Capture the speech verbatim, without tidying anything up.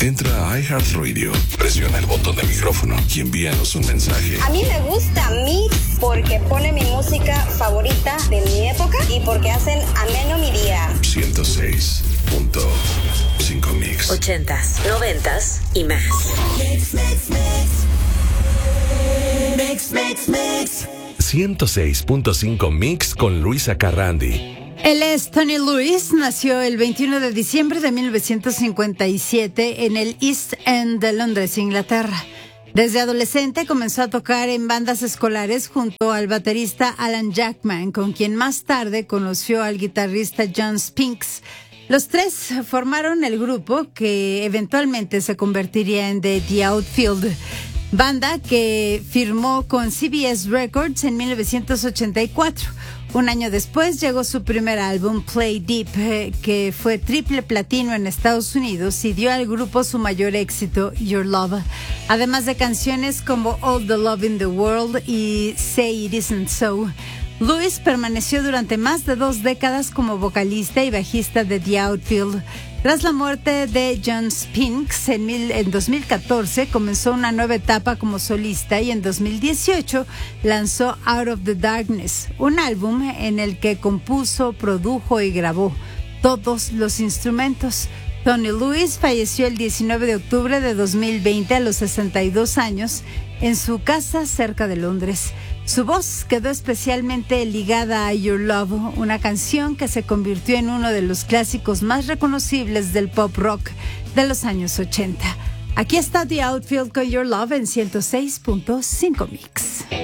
Entra a iHeartRadio, presiona el botón de micrófono y envíanos un mensaje. A mí me gusta Mix porque pone mi música favorita de mi época y porque hacen ameno mi día. ciento seis punto cinco Mix. Ochentas, noventas y más. Mix, mix, mix. Mix, mix, mix. ciento seis punto cinco Mix con Luisa Carrandi. Él es Tony Lewis, nació el veintiuno de diciembre de mil novecientos cincuenta y siete en el East End de Londres, Inglaterra. Desde adolescente comenzó a tocar en bandas escolares junto al baterista Alan Jackman, con quien más tarde conoció al guitarrista John Spinks. Los tres formaron el grupo que eventualmente se convertiría en The, The Outfield, banda que firmó con C B S Records en mil novecientos ochenta y cuatro. Un año después llegó su primer álbum, Play Deep, eh, que fue triple platino en Estados Unidos y dio al grupo su mayor éxito, Your Love, además de canciones como All the Love in the World y Say It Isn't So. Lewis permaneció durante más de dos décadas como vocalista y bajista de The Outfield. Tras la muerte de John Spinks en, mil, en dos mil catorce, comenzó una nueva etapa como solista y en dos mil dieciocho lanzó Out of the Darkness, un álbum en el que compuso, produjo y grabó todos los instrumentos. Tony Lewis falleció el diecinueve de octubre de dos mil veinte a los sesenta y dos años en su casa cerca de Londres. Su voz quedó especialmente ligada a Your Love, una canción que se convirtió en uno de los clásicos más reconocibles del pop rock de los años ochenta. Aquí está The Outfield con Your Love en ciento seis punto cinco Mix.